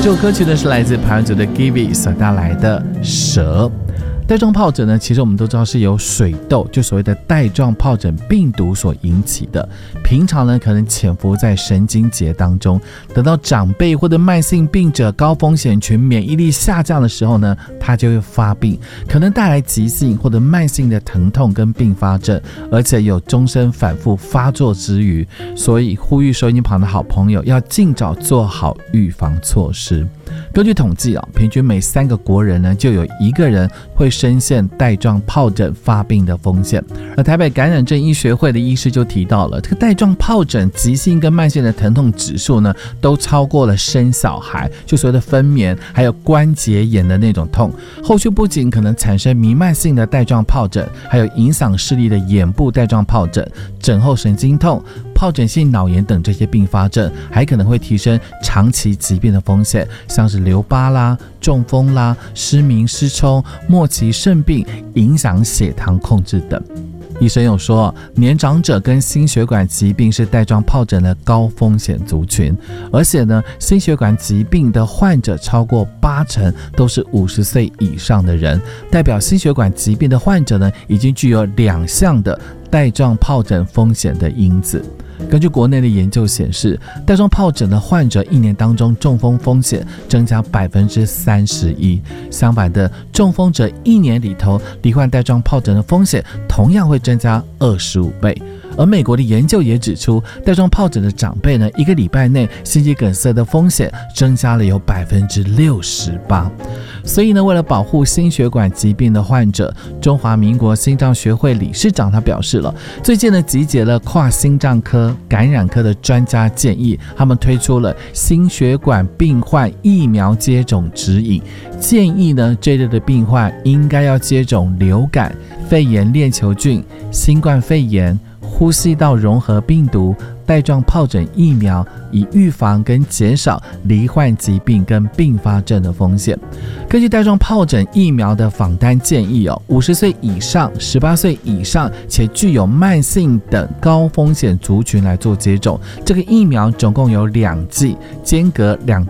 这首歌曲呢是来自排湾族的 Givi 所带来的蛇。带状疱疹呢，其实我们都知道是由水痘，就所谓的带状疱疹病毒所引起的。平常呢，可能潜伏在神经节当中，等到长辈或者慢性病者、高风险群免疫力下降的时候呢，它就会发病，可能带来急性或者慢性的疼痛跟并发症，而且有终身反复发作之余，所以呼吁收音机旁的好朋友要尽早做好预防措施。根据统计平均每3个国人呢，就有1个人会深陷带状疱疹发病的风险。而台北感染症医学会的医师就提到了，这个带状疱疹急性跟慢性的疼痛指数呢，都超过了生小孩，就所谓的分娩还有关节炎的那种痛。后续不仅可能产生弥漫性的带状疱疹，还有影响视力的眼部带状疱疹、枕后神经痛、疱疹性脑炎等这些并发症，还可能会提升长期疾病的风险，像是留疤啦、中风啦、失明失聪、末期肾病、影响血糖控制等。医生有说，年长者跟心血管疾病是带状疱疹的高风险族群，而且呢，心血管疾病的患者超过80%都是50岁以上的人，代表心血管疾病的患者呢，已经具有2项的带状疱疹风险的因子。根据国内的研究显示，带状疱疹的患者1年当中中风风险增加31%，相反的，中风者1年里头罹患带状疱疹的风险同样会增加25倍。而美国的研究也指出，带状疱疹的长辈呢，1个礼拜内心肌梗塞的风险增加了有68%。所以呢，为了保护心血管疾病的患者，中华民国心脏学会理事长他表示了，最近呢集结了跨心脏科、感染科的专家建议，他们推出了心血管病患疫苗接种指引，建议呢这类的病患应该要接种流感、肺炎链球菌、新冠肺炎、呼吸道融合病毒、带状疱疹疫苗，以预防跟减少罹患疾病跟并发症的风险。根据带状疱疹疫苗的访单建议50岁以上、18岁以上且具有慢性等高风险族群来做接种。这个疫苗总共有2剂，间隔2